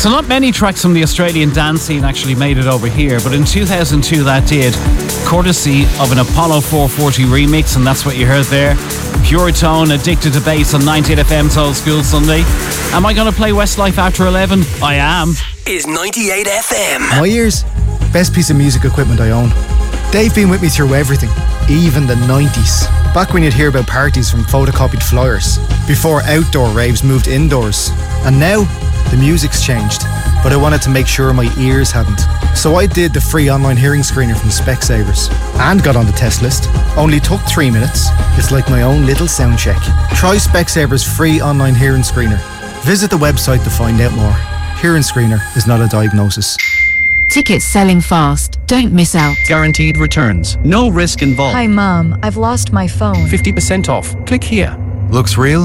So not many tracks from the Australian dance scene actually made it over here, but in 2002 that did, courtesy of an Apollo 440 remix, and that's what you heard there. Pure Tone, Addicted to Bass on 98FM's Old School Sunday. Am I going to play Westlife after 11? I am. Is 98FM. My ears, best piece of music equipment I own. They've been with me through everything, even the 90s. Back when you'd hear about parties from photocopied flyers, before outdoor raves moved indoors. And now, the music's changed, but I wanted to make sure my ears hadn't. So I did the free online hearing screener from Specsavers and got on the test list. Only took 3 minutes. It's like my own little sound check. Try Specsavers free online hearing screener. Visit the website to find out more. Hearing screener is not a diagnosis. Tickets selling fast. Don't miss out. Guaranteed returns. No risk involved. Hi, Mom. I've lost my phone. 50% off. Click here. Looks real?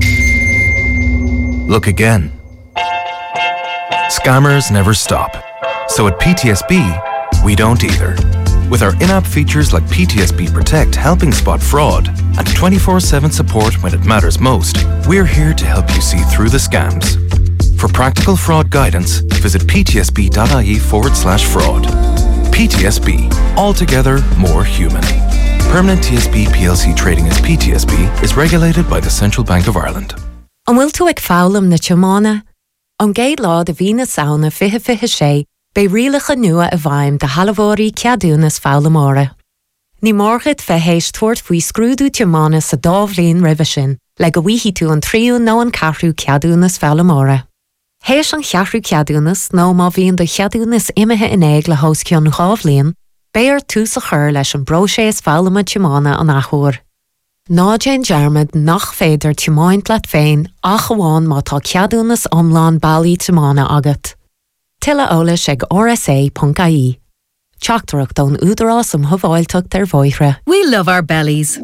Look again. Scammers never stop. So at PTSB, we don't either. With our in-app features like PTSB Protect helping spot fraud and 24/7 support when it matters most, we're here to help you see through the scams. For practical fraud guidance, visit ptsb.ie/fraud. PTSB, altogether more human. Permanent TSB PLC trading as PTSB is regulated by the Central Bank of Ireland. An bhfuil tú ag fálam na teamána? An géad lá de bhí na saona fiche sé, bei rialacha nua a bhaim de halavórí ceadúnas fálamóra. Ní mórgad fehéis tuairt faoi scrúdú teamána sa dábhlíon ribhe sin, le go bhíhí tú an tríú nó an cathrú ceadúnas fálamóra. Héis an cheathrú ceadúnas nó má bhíon do cheadúnas imethe in éig le hós ceann chábhlíon, béar tú sa chur leis an broséis fálama teamána an achúr. Ná Jane Jarmad nach féidir teamáin plat féin ach amháin má tá ceadúnas omláin bailí teamána agat. Tilla ólas ag rsa.ie. Teachtarach don údarás mhabháilteacht ar bhoithre. We love our bellies,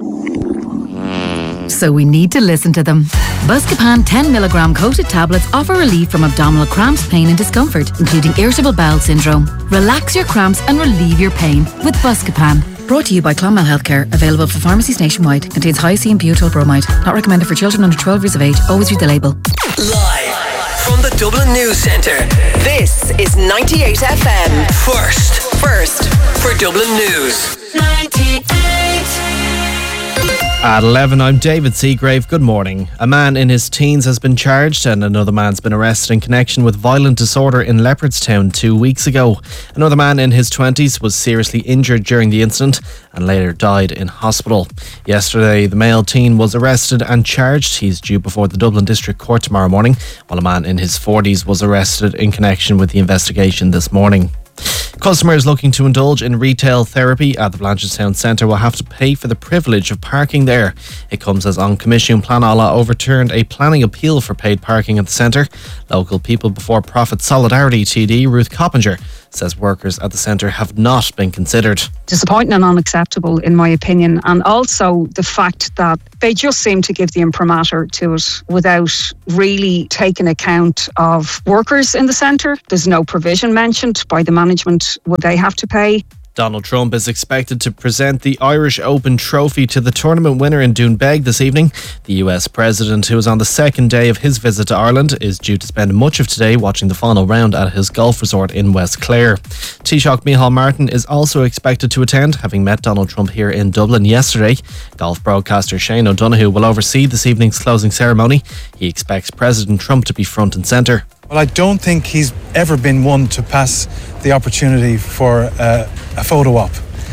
so we need to listen to them. Buscopan 10mg coated tablets offer relief from abdominal cramps, pain and discomfort, including irritable bowel syndrome. Relax your cramps and relieve your pain with Buscopan. Brought to you by Clonmel Healthcare. Available for pharmacies nationwide. Contains high C and butyl bromide. Not recommended for children under 12 years of age. Always read the label. Live from the Dublin News Centre. This is 98FM. First for Dublin News. 98. At 11, I'm David Seagrave. Good morning. A man in his teens has been charged and another man's been arrested in connection with violent disorder in Leopardstown 2 weeks ago. Another man in his 20s was seriously injured during the incident and later died in hospital. Yesterday, the male teen was arrested and charged. He's due before the Dublin District Court tomorrow morning, while a man in his 40s was arrested in connection with the investigation this morning. Customers looking to indulge in retail therapy at the Blanchardstown Centre will have to pay for the privilege of parking there. It comes as An Comisiún Pleanála overturned a planning appeal for paid parking at the centre. Local People Before Profit Solidarity TD Ruth Coppinger says workers at the centre have not been considered. Disappointing and unacceptable in my opinion, and also the fact that they just seem to give the imprimatur to it without really taking account of workers in the centre. There's no provision mentioned by the management would they have to pay. Donald Trump is expected to present the Irish Open trophy to the tournament winner in Doonbeg this evening. The US president, who is on the second day of his visit to Ireland, is due to spend much of today watching the final round at his golf resort in West Clare. Taoiseach Micheál Martin is also expected to attend, having met Donald Trump here in Dublin yesterday. Golf broadcaster Shane O'Donoghue will oversee this evening's closing ceremony. He expects President Trump to be front and centre. Well, I don't think he's ever been one to pass the opportunity for a photo op.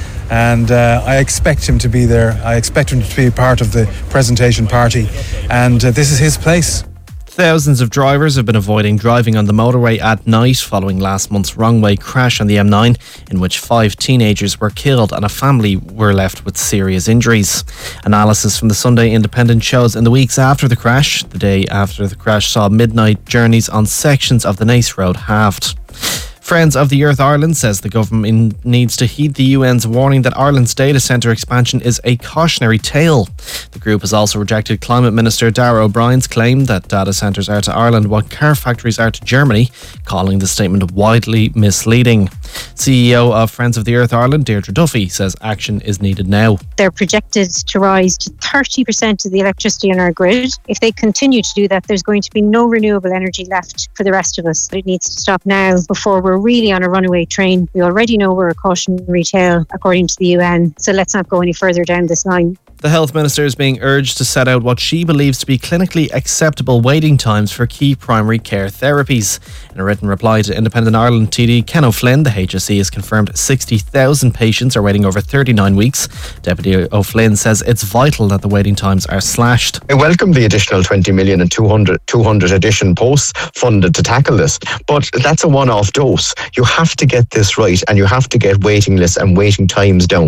And I expect him to be there. I expect him to be part of the presentation party. And this is his place. Thousands of drivers have been avoiding driving on the motorway at night following last month's wrong-way crash on the M9, in which 5 teenagers were killed and a family were left with serious injuries. Analysis from the Sunday Independent shows in the weeks after the crash, the day after the crash saw midnight journeys on sections of the Naas Road halved. Friends of the Earth Ireland says the government needs to heed the UN's warning that Ireland's data centre expansion is a cautionary tale. The group has also rejected Climate Minister Darragh O'Brien's claim that data centres are to Ireland what car factories are to Germany, calling the statement widely misleading. CEO of Friends of the Earth Ireland, Deirdre Duffy, says action is needed now. They're projected to rise to 30% of the electricity on our grid. If they continue to do that, there's going to be no renewable energy left for the rest of us. It needs to stop now before we're really on a runaway train. We already know we're a cautionary tale according to the UN, so let's not go any further down this line. The Health Minister is being urged to set out what she believes to be clinically acceptable waiting times for key primary care therapies. In a written reply to Independent Ireland TD Ken O'Flynn, the HSE has confirmed 60,000 patients are waiting over 39 weeks. Deputy O'Flynn says it's vital that the waiting times are slashed. I welcome the additional 20 million and 200 additional posts funded to tackle this, but that's a one-off dose. You have to get this right, and you have to get waiting lists and waiting times down.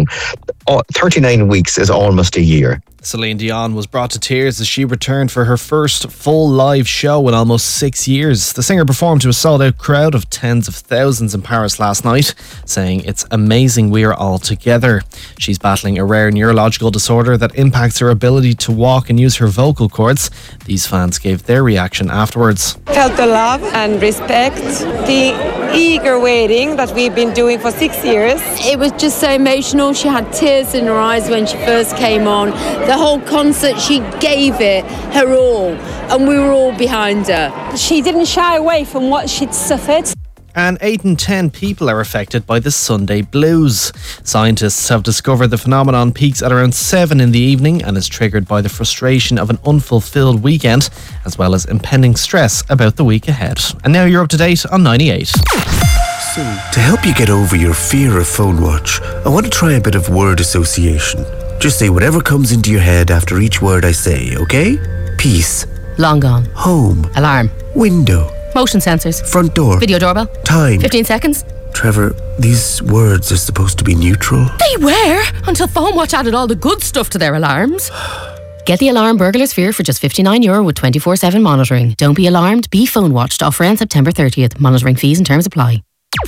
39 weeks is almost a year. Celine Dion was brought to tears as she returned for her first full live show in almost 6 years. The singer performed to a sold-out crowd of tens of thousands in Paris last night, saying, "It's amazing we are all together." She's battling a rare neurological disorder that impacts her ability to walk and use her vocal cords. These fans gave their reaction afterwards. Felt the love and respect, the eager waiting that we've been doing for 6 years. It was just so emotional. She had tears in her eyes when she first came on. The whole concert, she gave it her all, and we were all behind her. She didn't shy away from what she'd suffered. And 8 in 10 people are affected by the Sunday blues. Scientists have discovered the phenomenon peaks at around 7 in the evening and is triggered by the frustration of an unfulfilled weekend, as well as impending stress about the week ahead. And now you're up to date on 98. So, to help you get over your fear of phone watch, I want to try a bit of word association. Just say whatever comes into your head after each word I say, okay? Peace. Long gone. Home. Alarm. Window. Motion sensors. Front door. Video doorbell. Time. 15 seconds. Trevor, these words are supposed to be neutral. They were, until Phone Watch added all the good stuff to their alarms. Get the alarm Burglar's Fear for just €59 with 24/7 monitoring. Don't be alarmed, be Phone Watched. Offer ends September 30th. Monitoring fees and terms apply.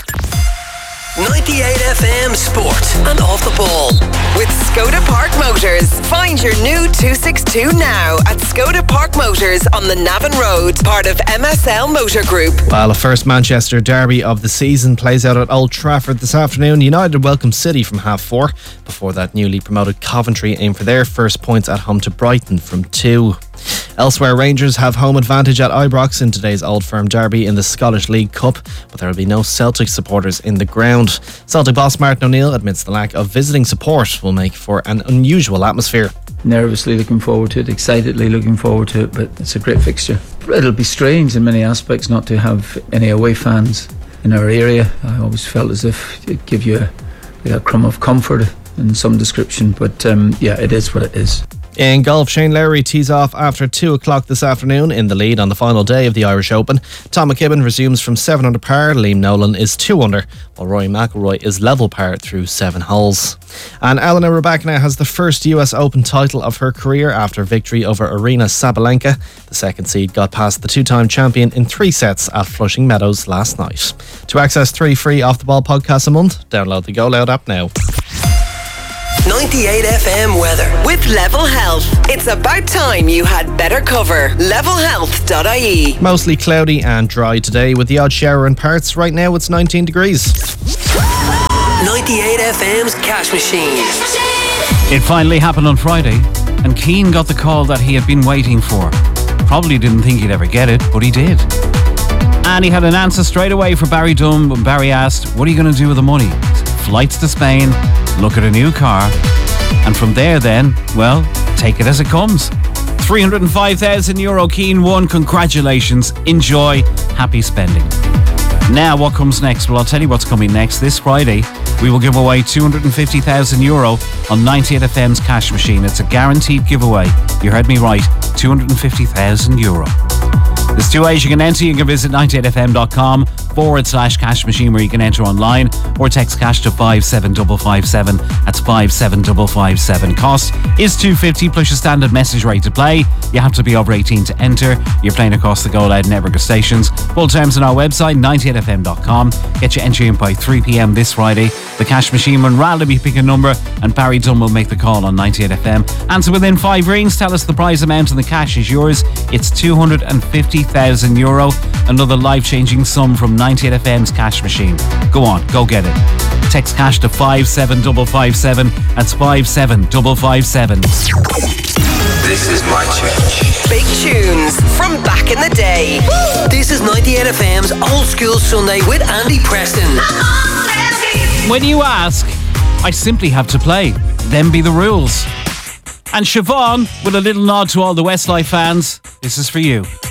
98 FM Sport and Off the Ball with Skoda Park Motors. Find your new 262 now at Skoda Park Motors on the Navan Road, part of MSL Motor Group. Well, the first Manchester derby of the season plays out at Old Trafford this afternoon. United welcome City from 4:30. Before that, newly promoted Coventry aim for their first points at home to Brighton from 2. Elsewhere, Rangers have home advantage at Ibrox in today's Old Firm derby in the Scottish League Cup, but there will be no Celtic supporters in the ground. Celtic boss Martin O'Neill admits the lack of visiting support will make for an unusual atmosphere. Nervously looking forward to it, excitedly looking forward to it, but it's a great fixture. It'll be strange in many aspects not to have any away fans in our area. I always felt as if it'd give you a crumb of comfort in some description, but yeah, it is what it is. In golf, Shane Lowry tees off after 2 o'clock this afternoon in the lead on the final day of the Irish Open. Tom McKibben resumes from 7 under par. Liam Nolan is 2 under, while Rory McIlroy is level par through 7 holes. And Elena Rybakina has the first US Open title of her career after victory over Aryna Sabalenka. The second seed got past the 2-time champion in 3 sets at Flushing Meadows last night. To access 3 free Off the Ball podcasts a month, download the Go Loud app now. 98 FM weather with Level Health. It's about time you had better cover. Levelhealth.ie. Mostly cloudy and dry today with the odd shower in parts. Right now it's 19 degrees. 98 FM's Cash Machine. It finally happened on Friday, and Keane got the call that he had been waiting for. Probably didn't think he'd ever get it, but he did. And he had an answer straight away for Barry Dunn when Barry asked, "What are you going to do with the money?" He said, "Flights to Spain, look at a new car." And from there then, well, take it as it comes. €305,000 Keane won. Congratulations. Enjoy. Happy spending. Now, what comes next? Well, I'll tell you what's coming next. This Friday, we will give away €250,000 on 98 FM's Cash Machine. It's a guaranteed giveaway. You heard me right. €250,000. There's 2 ways you can enter. You can visit 98fm.com/cash machine where you can enter online, or text cash to 57557. That's 57557. Cost is $250 plus your standard message rate to play. You have to be over 18 to enter. You're playing across the Go Loud network of stations. Full terms on our website, 98fm.com. Get your entry in by 3 p.m. this Friday. The Cash Machine will randomly pick a number and Barry Dunn will make the call on 98 FM. Answer within 5 rings. Tell us the prize amount and the cash is yours. It's €250,000. Another life-changing sum from 98 FM's cash machine. Go on, go get it. Text cash to 57557. That's 57557. This is my church. Big tunes from back in the day. This is 98 FM's Old School Sunday with Andy Preston. When you ask, I simply have to play. Them be the rules. And Siobhan, with a little nod to all the Westlife fans, this is for you.